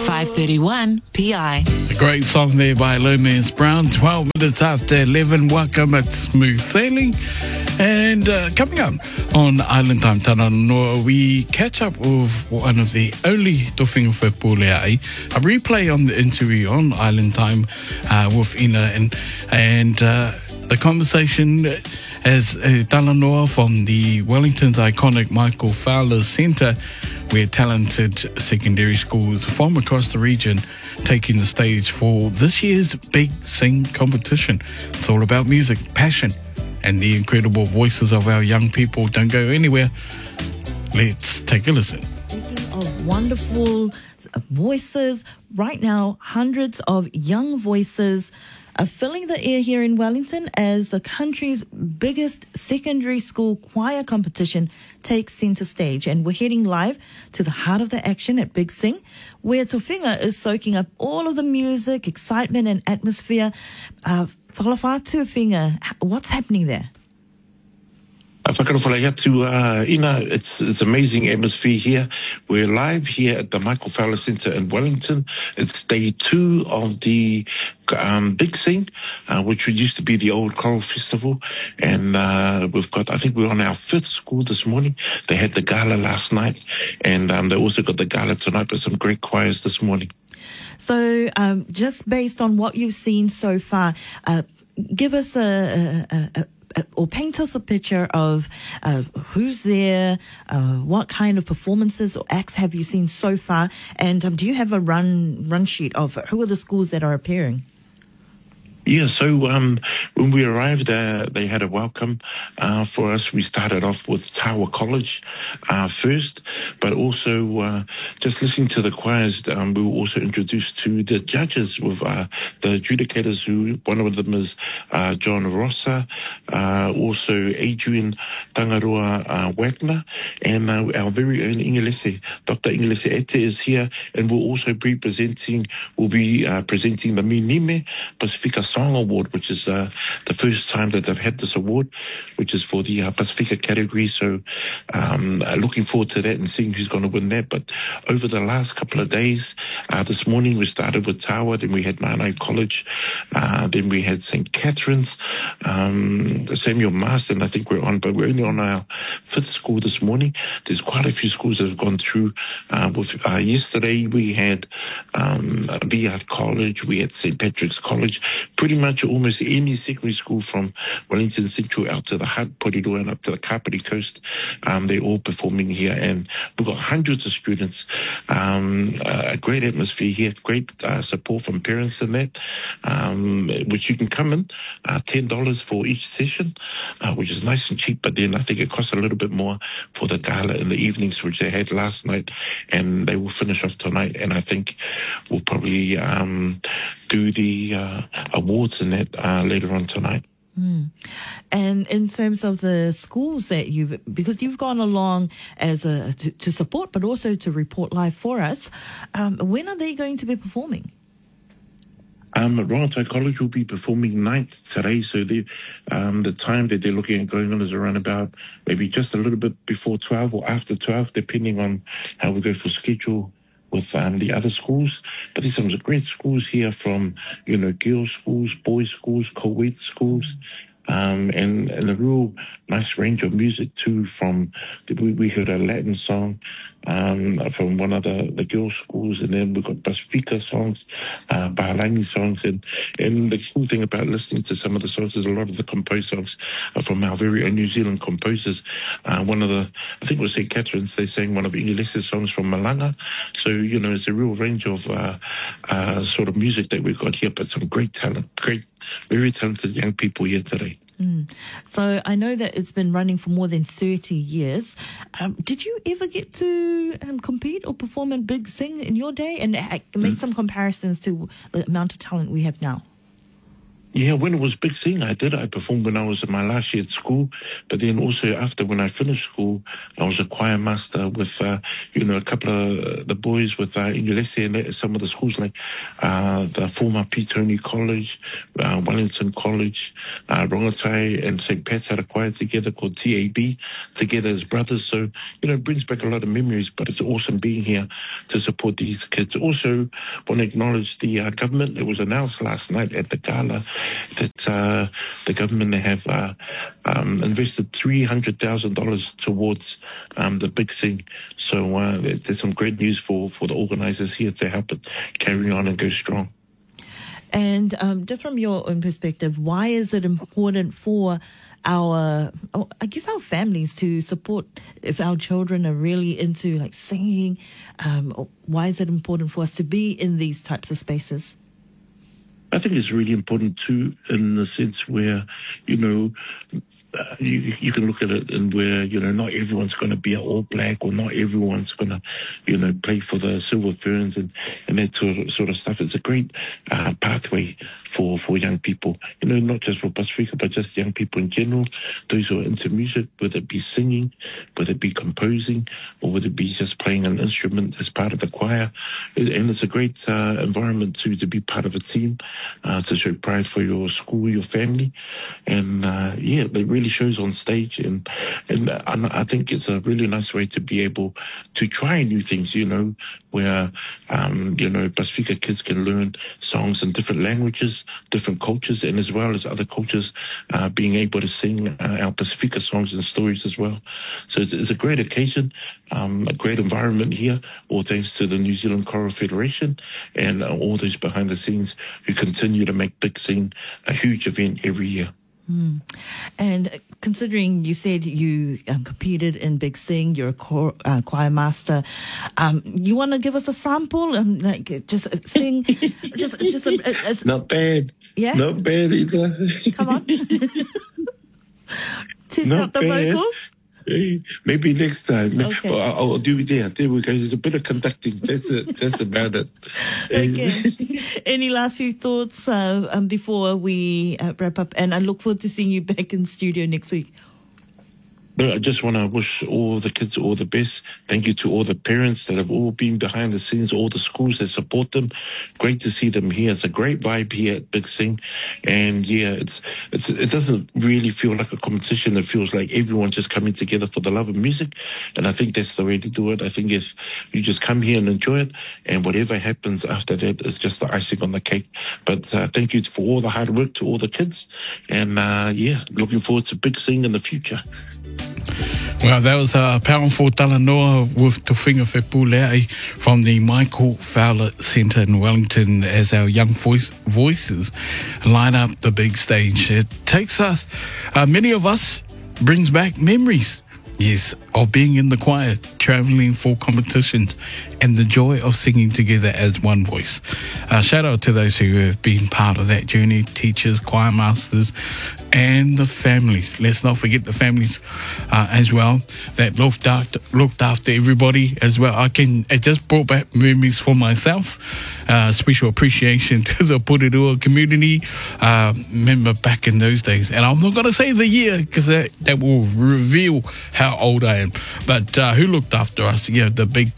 531 PI. A great song there by Lomas Brown. 12 minutes after 11. Welcome. It's Smooth Sailing. And coming up on Island Time Taranoa, we catch up with one of the only Tofinga Whepuleai. A replay on the interview on Island Time with Ina. And the conversation as Talanoa from the Wellington's iconic Michael Fowler Centre, where talented secondary schools from across the region taking the stage for this year's Big Sing competition. It's all about music, passion, and the incredible voices of our young people. Don't go anywhere. Let's take a listen. Speaking of wonderful voices, right now, hundreds of young voices are filling the air here in Wellington as the country's biggest secondary school choir competition takes centre stage. And we're heading live to the heart of the action at Big Sing, where Tofinga is soaking up all of the music, excitement and atmosphere. Whalawhatu Tofinga, what's happening there? Ina, it's amazing atmosphere here. We're live here at the Michael Fowler Centre in Wellington. It's day 2 of the Big Sing, which used to be the old choral festival. And we've got, I think we're on our 5th school this morning. They had the gala last night, and they also got the gala tonight, but some great choirs this morning. So just based on what you've seen so far, give us or paint us a picture of who's there, what kind of performances or acts have you seen so far, and do you have a run sheet of who are the schools that are appearing? Yeah, so when we arrived, they had a welcome for us. We started off with Tawa College first, but also just listening to the choirs, we were also introduced to the judges with the adjudicators, who one of them is John Rossa, also Adrian Tangaroa Wagner, and our very own Ingelese, Dr. Ingelese Ete is here, and we'll be presenting the Minime Pacifica Song Award, which is the first time that they've had this award, which is for the Pacifica category. So looking forward to that and seeing who's going to win that. But over the last couple of days, this morning we started with Tawa, then we had Nanai College, then we had St. Catherine's, Samuel Marsden, I think we're on, but we're only on our 5th school this morning. There's quite a few schools that have gone through. Yesterday we had Viard College, we had St. Patrick's College, pretty much almost any secondary school from Wellington Central out to the Hutt, Porirua, and up to the Kapiti Coast. They're all performing here, and we've got hundreds of students. A great atmosphere here, great support from parents and that, which you can come in, $10 for each session, which is nice and cheap, but then I think it costs a little bit more for the gala in the evenings, which they had last night, and they will finish off tonight, and I think we'll probably do the awards and that later on tonight. And in terms of the schools that because you've gone along as to support, but also to report live for us, when are they going to be performing? Ronaldo College will be performing 9th today, so the time that they're looking at going on is around about maybe just a little bit before 12 or after 12, depending on how we go for schedule with the other schools. But there's some great schools here from, girls' schools, boys' schools, co-ed schools, and a real nice range of music too. We heard a Latin song from one of the girls' schools, and then we've got Pacifica songs, Pahalangi songs, and the cool thing about listening to some of the songs is a lot of the composed songs are from our very own New Zealand composers. I think it was St. Catherine's, they sang one of Ingelese's songs from Malanga. So, it's a real range of sort of music that we've got here, but some great talent, very talented young people here today. So I know that it's been running for more than 30 years. Did you ever get to compete or perform in Big Sing in your day and make some comparisons to the amount of talent we have now? Yeah, when it was Big Thing, I did. I performed when I was in my last year at school. But then also after, when I finished school, I was a choir master with, a couple of the boys with Ingilese and some of the schools like the former Petone College, Wellington College, Rongotai and St. Pat's had a choir together called TAB, together as brothers. So, it brings back a lot of memories, but it's awesome being here to support these kids. Also, want to acknowledge the government. It was announced last night at the gala that the government, they have invested $300,000 towards the Big Thing. So there's some great news for the organisers here to help it carry on and go strong. And just from your own perspective, why is it important for our families to support if our children are really into like singing? Why is it important for us to be in these types of spaces? I think it's really important too, in the sense where, you can look at it and where, not everyone's going to be an All Black, or not everyone's going to, play for the Silver Ferns and that sort of stuff. It's a great pathway for young people, not just for Pasifika, but just young people in general, those who are into music, whether it be singing, whether it be composing, or whether it be just playing an instrument as part of the choir. And it's a great environment to be part of a team, to show pride for your school, your family. And it really shows on stage. And I think it's a really nice way to be able to try new things, where, Pasifika kids can learn songs in different languages, different cultures, and as well as other cultures, being able to sing our Pasifika songs and stories as well. So it's a great occasion, a great environment here, all thanks to the New Zealand Choral Federation and all those behind the scenes who continue to make Big Thing a huge event every year. And considering you said you competed in Big Thing, you're a choir master, you want to give us a sample and just sing, just not bad, yeah, not bad either. Come on, test out the vocals. Hey, maybe next time. Okay. I'll do it there. There we go. There's a bit of conducting. That's it. That's about it. Okay. Any last few thoughts before we wrap up? And I look forward to seeing you back in studio next week. No, I just want to wish all the kids all the best. Thank you to all the parents that have all been behind the scenes, all the schools that support them. Great to see them here. It's a great vibe here at Big Thing. And yeah, it doesn't really feel like a competition. It feels like everyone just coming together for the love of music. And I think that's the way to do it. I think if you just come here and enjoy it, and whatever happens after that is just the icing on the cake. But thank you for all the hard work to all the kids. And looking forward to Big Thing in the future. Well, that was a powerful talanoa with Tofinga Fepulei from the Michael Fowler Centre in Wellington as our young voices line up the big stage. It takes us, many of us, brings back memories, yes, of being in the choir, travelling for competitions, and the joy of singing together as one voice. Shout out to those who have been part of that journey, teachers, choir masters, and the families. Let's not forget the families as well that looked after everybody as well. It just brought back memories for myself. Special appreciation to the Porirua community. Remember back in those days, and I'm not going to say the year because that will reveal how old I am. But who looked after us? Yeah, the big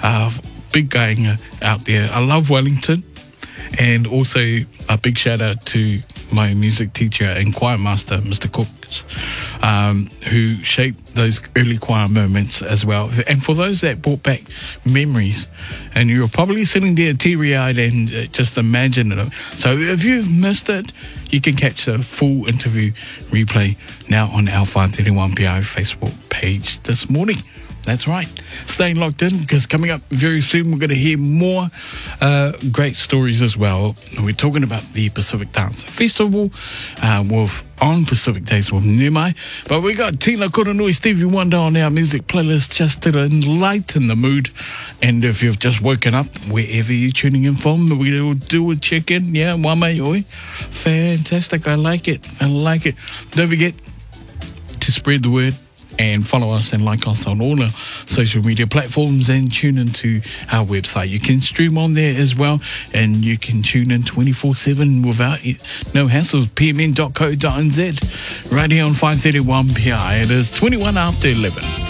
gang out there. I love Wellington, and also a big shout out to my music teacher and choir master, Mr. Cooks, who shaped those early choir moments as well. And for those that brought back memories, and you're probably sitting there teary-eyed and just imagining it. So if you've missed it, you can catch the full interview replay now on our 531PO Facebook page this morning. That's right. Staying locked in, because coming up very soon we're going to hear more great stories as well. We're talking about the Pacific Dance Festival on Pacific Days with Nemai. But we got Tina Koronui, Stevie Wonder on our music playlist just to enlighten the mood. And if you've just woken up, wherever you're tuning in from, we'll do a check-in. Yeah, wame oi. Fantastic. I like it. Don't forget to spread the word. and follow us and like us on all our social media platforms and tune into our website. You can stream on there as well, and you can tune in 24/7 without no hassles. pmn.co.nz right here on 531 PI. It is 21 after 11.